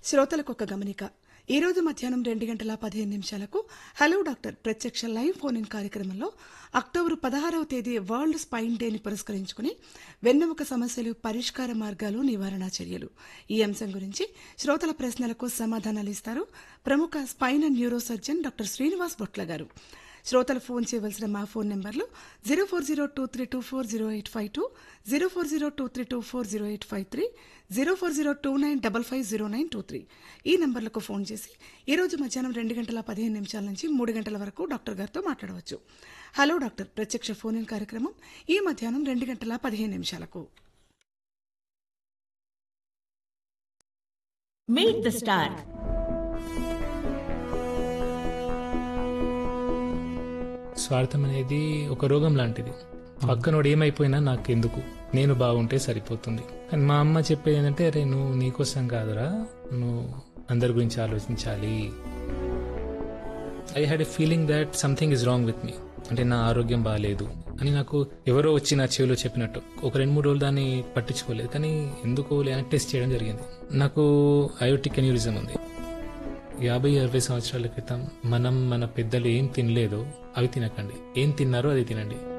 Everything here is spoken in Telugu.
శ్రోతలకు ఒక గమనిక. ఈ రోజు మధ్యాహ్నం 2:15 హలో డాక్టర్ ప్రత్యక్ష లైవ్ ఫోన్ ఇన్ కార్యక్రమంలో అక్టోబర్ 16వ తేదీ వరల్డ్ స్పైన్ డేని పురస్కరించుకుని వెన్నెముక సమస్యలు, పరిష్కార మార్గాలు, నివారణా చర్యలు ఈ అంశం గురించి శ్రోతల ప్రశ్నలకు సమాధానాలు ఇస్తారు ప్రముఖ spine and neuro surgeon doctor Srinivas బొట్ల గారు. శ్రోతలు ఫోన్ చేయవలసిన మా ఫోన్ నెంబర్లు 0402324085 0402324085 040295500923 ఈ నంబర్లకు ఫోన్ చేసి ఈ రోజు మధ్యాహ్నం 2:15 నుంచి 3 గంటల వరకు డాక్టర్ గారితో మాట్లాడవచ్చు. హలో డాక్టర్ ప్రత్యక్ష ఫోన్ ఇన్ కార్యక్రమం ఈ మధ్యాహ్నం 2:15. Meet the star. స్వార్థం అనేది ఒక రోగం లాంటిది. పక్కనోడు ఏమైపోయినా నాకెందుకు, నేను బాగుంటే సరిపోతుంది. కానీ మా అమ్మ చెప్పేది ఏంటంటే, అరే నువ్వు నీకోసం కాదురా, నువ్వు అందరి గురించి ఆలోచించాలి. I had a feeling that something is wrong with me, అంటే నా ఆరోగ్యం బాగాలేదు అని నాకు ఎవరో వచ్చి నా చెవిలో చెప్పినట్టు. ఒక 2-3 రోజులు దాన్ని పట్టించుకోలేదు, కానీ ఎందుకో లేని టెస్ట్ చేయడం జరిగింది. నాకు అయోటిక్ అన్యూరిజం ఉంది. 50-60 సంవత్సరాల క్రితం మన పెద్దలు ఏం తినలేదో అవి తినకండి, ఏం తిన్నారో అది తినండి.